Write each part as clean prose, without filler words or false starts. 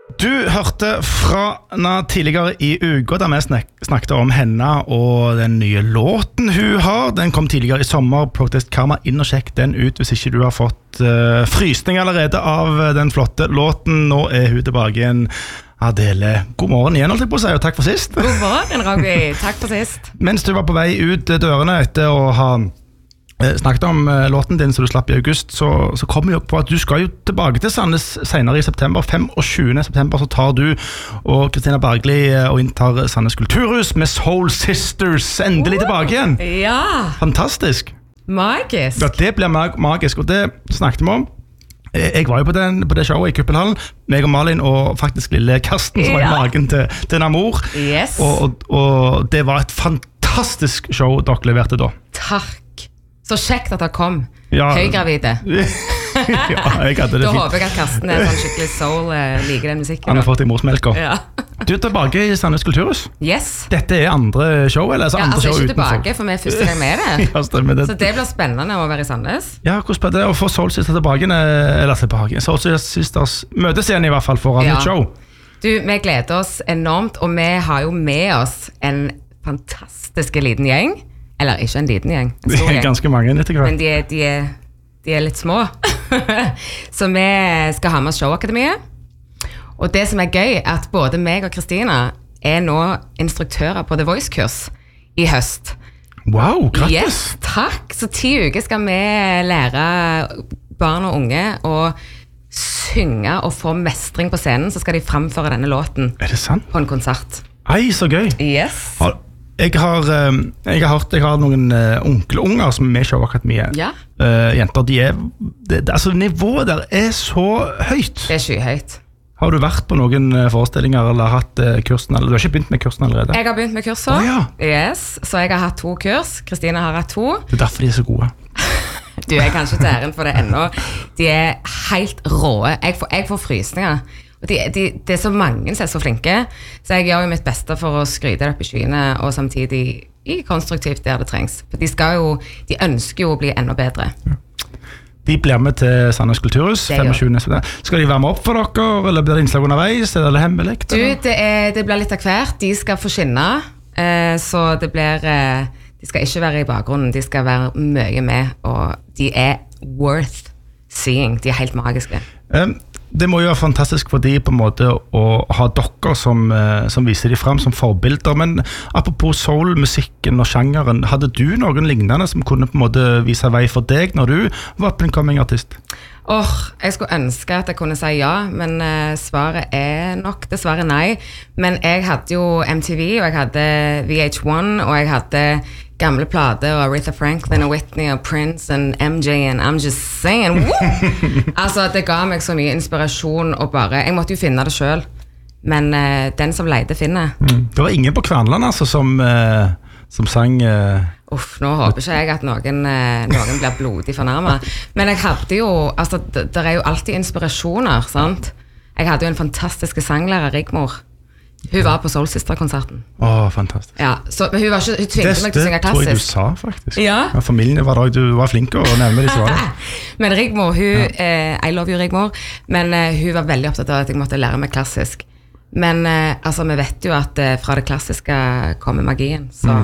Du hørte fra henne tidligere I uka da vi snakket om henne og den nye låten hun har. Den kom tidligere I sommer. Protest Karma, inn og sjekk den ut hvis ikke du har fått frysning allerede av den flotte låten. Nå hun tilbake igjen. Adele, god morgen igjen, holdt jeg på å si, og takk for sist. God morgen, Robbie. Takk for sist. Mens du var på vei ut dørene etter å ha snakket om låten din som du slapp I august, så kommer jeg på at du skal jo tilbake til Sandnes senere I september. 25. september så tar du og Kristina Bergli og inntar Sandnes Kulturhus med Soul Sisters endelig tilbake igjen. Ja. Fantastisk. Magisk. Ja, det blir magisk, og det snakket vi om. Jeg var jo på det showet I Kuppelhallen, meg og Malin og faktisk lille Karsten som var I magen til Namor. Yes. Og det var et fantastisk show dere leverte da. Takk. Så kjekt at det kom. Ja. Høygravide. Ja, jeg hadde det Da fint. håper jeg at Karsten sånn skikkelig soul, liker den musikken. Han har fått I morsmelker. Ja. Du tilbake I Sandnes Kulturhus. Yes. Dette andre show, eller Ja, andre altså show ikke utenfor? tilbake, for vi første gang med det. Ja, stemmer det. Så det blir spennende å være I Sandnes. Ja, hvordan blir det å få Soul Sisters tilbake? Soul Sisters møtes igjen I hvert fall foran et show. Du, vi gleder oss enormt, og vi har jo med oss en fantastisk liten gjeng. Eller ikke en liten gjeng, en Det stor gjeng. ganske mange etter hvert. Men de litt små. Så vi skal ha med oss Showakademiet. Og det som gøy at både meg og Kristina nå instruktører på The Voice-kurs I høst. Wow, grattis! Yes, takk! Så 10 uker skal vi lære barn og unge å synge og få mestring på scenen, så skal de framføre denne låten Det sant? på en konsert. Ei, så gøy! Yes. Jeg har hørt jeg har noen onkelunger som med Showakademiet. Ja. Jenter, altså nivået der så høyt. Det skyhøyt. Har du vært på noen forestillinger eller hatt kursen, eller du har ikke begynt med kursen allerede? Jeg har begynt med kurset. Å, ja. Yes, så jeg har hatt 2 kurs. Kristina har hatt 2. Det derfor de så gode. Du, jeg kan ikke ta æren for det ennå. De helt råe. Jeg får frysninger. Og det så mange som så flinke, så jeg gjør jo mitt beste for å skryte det opp I skyene, og samtidig konstruktivt der det trengs. For de ønsker jo å bli enda bedre. De blir med til Sandnes Kulturhus, Det gjør 25. Skal de være med opp for dere, eller blir det innslag underveis, eller er det hemmelig? Du, det blir litt av hvert. De skal få skinne, så det blir... De skal ikke være I bakgrunnen, de skal være mye med, og de worth seeing. De helt magiske. Det må jo være fantastisk for de på en måte å ha dere som viser de frem som forbilder, men apropos soul-musikken og sjangeren, hadde du noen lignende som kunne på en måte vise vei for deg når du var up-and-coming-artist? Jeg skulle ønske at jeg kunne si ja, men svaret nok dessverre nei. Men jeg hadde jo MTV, og jeg hadde VH1, og jeg hadde gamle plater, og Aretha Franklin, og Whitney, og Prince, og MJ, and I'm just saying, woo! Altså, det ga meg så mye inspirasjon, og jeg måtte jo finne det selv. Men den som leide finner. Det var ingen på Kvernland altså, som sang... Nå håper ikke jeg at noen blir blodig fornærmet. Men jeg hadde jo, altså, det jo alltid inspirasjoner, sant? Jeg hadde jo en fantastisk sanglærer, Rigmor. Hun var på Soul Sister-konserten. Fantastisk. Ja, men hun tvingte meg til å synge klassisk. Det tror jeg du sa, faktisk. Ja. Familien var der, du var flink å nevne de svarene. Men Rigmor, I love you, Rigmor, men hun var veldig opptatt av at jeg måtte lære meg klassisk. Men altså, vi vet jo at fra det klassiske kommer magien, så...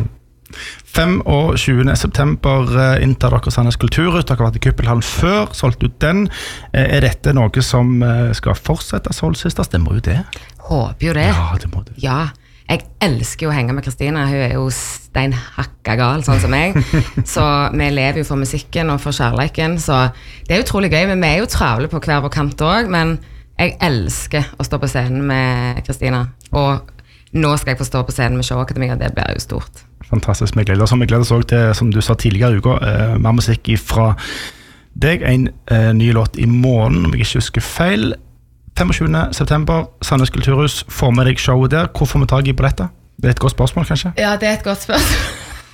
25. september inntar dere Sandnes Kulturhus. Dere har vært I Kuppelhallen før, solgt ut den. Dette noe som skal fortsette Soul Sisters? Det må jo det. Håper jo det. Ja, det må det. Ja, jeg elsker jo å henge med Kristina. Hun jo steinhakka gal, sånn som meg. Så vi lever jo for musikken og for kjærleiken. Så det utrolig gøy, men vi jo travle på hver vår kant også. Men jeg elsker å stå på scenen med Kristina. Og nå skal jeg få stå på scenen med Showakademiet, og det blir jo stort. Fantastisk, vi gleder oss. Vi gleder oss også til, som du sa tidligere I uka, mer musikk fra deg. En ny låt I morgen, om jeg ikke husker feil. 25. september, Sandnes Kulturhus. Får med deg showet der. Hvor får vi tag I billetter? Det et godt spørsmål, kanskje? Ja, det et godt spørsmål.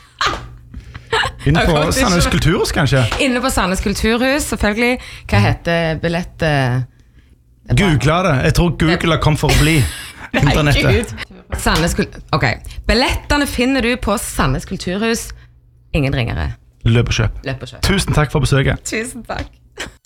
Inne på Sandnes Kulturhus, kanskje? Inne på Sandnes Kulturhus, selvfølgelig. Hva heter billett? Googla det. Jeg tror Google kom for å bli internettet. Ok, billettene finner du på Sandnes Kulturhus. Ingen ringere. Løp og kjøp. Løp og kjøp. Tusen takk for besøket. Tusen takk.